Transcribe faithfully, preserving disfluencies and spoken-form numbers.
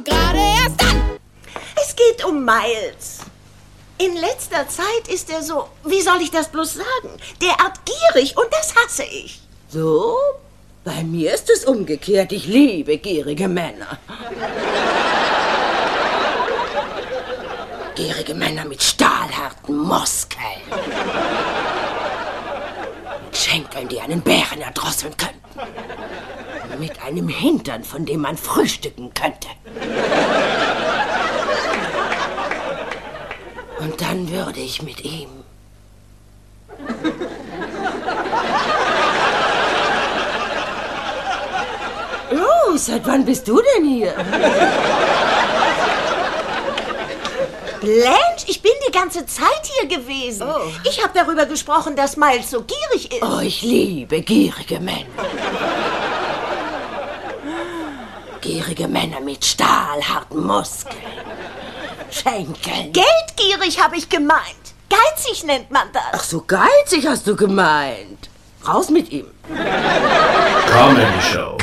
gerade erst an. Es geht um Miles. In letzter Zeit ist er so, wie soll ich das bloß sagen, derart gierig und das hasse ich. So? Bei mir ist es umgekehrt. Ich liebe gierige Männer. Gierige Männer mit stahlharten Muskeln. Mit Schenkeln, die einen Bären erdrosseln könnten. Mit einem Hintern, von dem man frühstücken könnte. Und dann würde ich mit ihm... Oh, seit wann bist du denn hier? Blanche, ich bin die ganze Zeit hier gewesen. Oh. Ich habe darüber gesprochen, dass Miles so gierig ist. Oh, ich liebe gierige Männer. Gierige Männer mit stahlharten Muskeln. Schenkeln. Geldgierig habe ich gemeint. Geizig nennt man das. Ach so, geizig hast du gemeint. Raus mit ihm. Comedy Show.